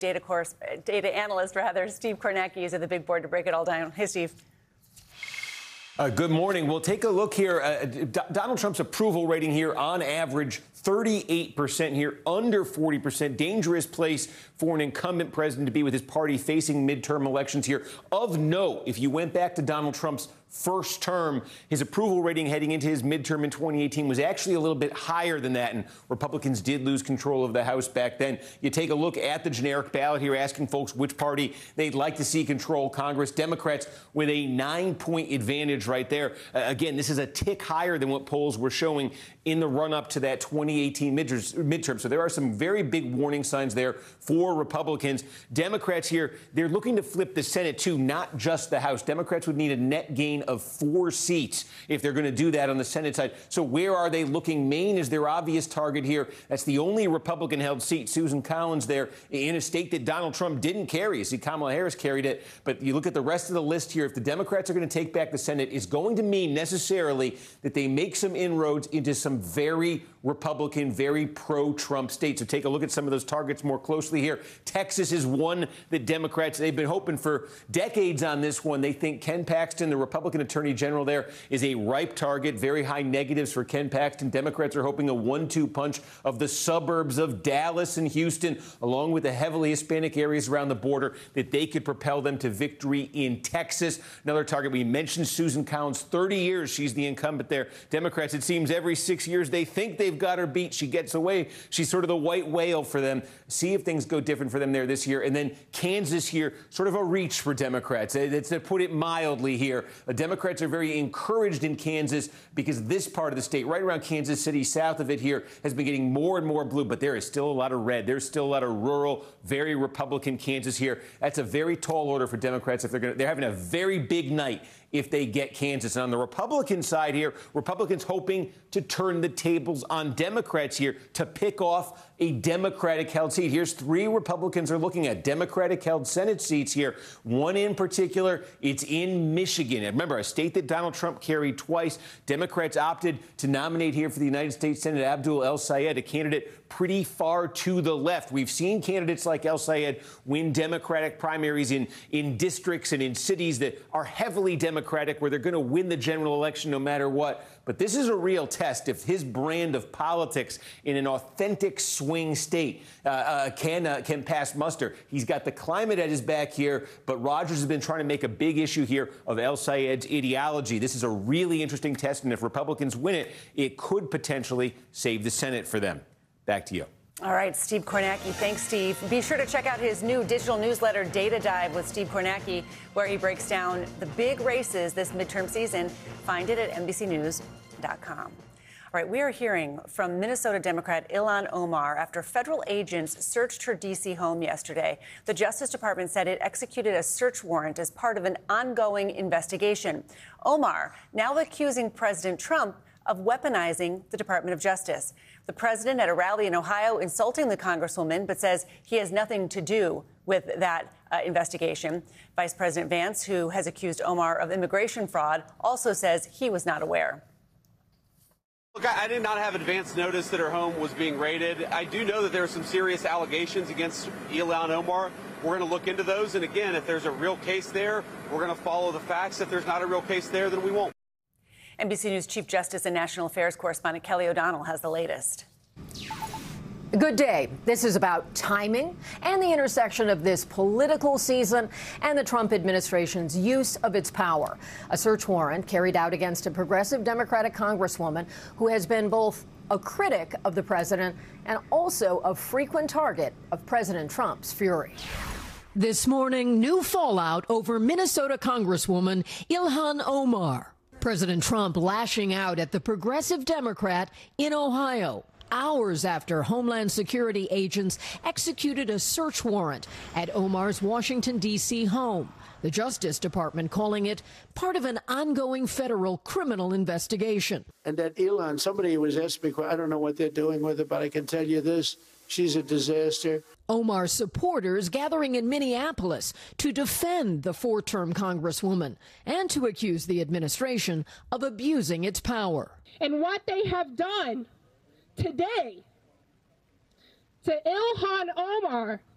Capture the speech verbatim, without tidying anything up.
data course, data analyst, rather, Steve Kornacki is at the big board to break it all down. Hey, Steve. Uh, good morning. We'll take a look here. Uh, D- Donald Trump's approval rating here on average thirty-eight percent here, under forty percent. Dangerous place for an incumbent president to be with his party facing midterm elections here. Of note, if you went back to Donald Trump's first term, his approval rating heading into his midterm in twenty eighteen was actually a little bit higher than that, and Republicans did lose control of the House back then. You take a look at the generic ballot here, asking folks which party they'd like to see control Congress. Democrats with a nine-point advantage right there. Uh, again, this is a tick higher than what polls were showing in the run-up to that twenty eighteen midterm. So there are some very big warning signs there for Republicans. Democrats here, they're looking to flip the Senate, too, not just the House. Democrats would need a net gain of four seats if they're going to do that on the Senate side. So where are they looking? Maine is their obvious target here. That's the only Republican-held seat. Susan Collins there in a state that Donald Trump didn't carry. You see, Kamala Harris carried it. But you look at the rest of the list here. If the Democrats are going to take back the Senate, it's going to mean necessarily that they make some inroads into some very Republican, very pro-Trump states. So take a look at some of those targets more closely here. Texas is one that Democrats, they've been hoping for decades on this one. They think Ken Paxton, the Republican Attorney General there, is a ripe target. Very high negatives for Ken Paxton. Democrats are hoping a one two punch of the suburbs of Dallas and Houston, along with the heavily Hispanic areas around the border, that they could propel them to victory in Texas. Another target, we mentioned Susan Collins, thirty years she's the incumbent there. Democrats, it seems every six years they think they've got her beat. She gets away. She's sort of the white whale for them. See if things go different for them there this year. And then Kansas here, sort of a reach for Democrats. It's to put it mildly here. The Democrats are very encouraged in Kansas because this part of the state, right around Kansas City, south of it here, has been getting more and more blue. But there is still a lot of red. There's still a lot of rural, very Republican Kansas here. That's a very tall order for Democrats if they're going to, they're having a very big night if they get Kansas. And on the Republican side here, Republicans hoping to turn the tables on Democrats here to pick off a Democratic-held seat. Here's three Republicans are looking at Democratic-held Senate seats here. One in particular, it's in Michigan. And remember, a state that Donald Trump carried twice. Democrats opted to nominate here for the United States Senate Abdul El-Sayed, a candidate pretty far to the left. We've seen candidates like El-Sayed win Democratic primaries in, in districts and in cities that are heavily Democratic, where they're going to win the general election no matter what. But this is a real test if his brand of politics in an authentic swing state uh, uh, can uh, can pass muster. He's got the climate at his back here, but Rogers has been trying to make a big issue here of El-Sayed's ideology. This is a really interesting test, and if Republicans win it, it could potentially save the Senate for them. Back to you. All right, Steve Kornacki. Thanks, Steve. Be sure to check out his new digital newsletter, Data Dive with Steve Kornacki, where he breaks down the big races this midterm season. Find it at N B C News dot com. All right, we are hearing from Minnesota Democrat Ilhan Omar after federal agents searched her D C home yesterday. The Justice Department said it executed a search warrant as part of an ongoing investigation. Omar now accusing President Trump of weaponizing the Department of Justice. The president at a rally in Ohio insulting the congresswoman, but says he has nothing to do with that uh, investigation. Vice President Vance, who has accused Omar of immigration fraud, also says he was not aware. Look, I did not have advance notice that her home was being raided. I do know that there are some serious allegations against Ilhan Omar. We're going to look into those. And again, if there's a real case there, we're going to follow the facts. If there's not a real case there, then we won't. N B C News Chief Justice and National Affairs correspondent Kelly O'Donnell has the latest. Good day. This is about timing and the intersection of this political season and the Trump administration's use of its power. A search warrant carried out against a progressive Democratic congresswoman who has been both a critic of the president and also a frequent target of President Trump's fury. This morning, new fallout over Minnesota Congresswoman Ilhan Omar. President Trump lashing out at the progressive Democrat in Ohio, hours after Homeland Security agents executed a search warrant at Omar's Washington, D C home. The Justice Department calling it part of an ongoing federal criminal investigation. And that Ilhan, somebody was asking me, I don't know what they're doing with it, but I can tell you this. She's a disaster. Omar's supporters gathering in Minneapolis to defend the four-term congresswoman and to accuse the administration of abusing its power. And what they have done today to Ilhan Omar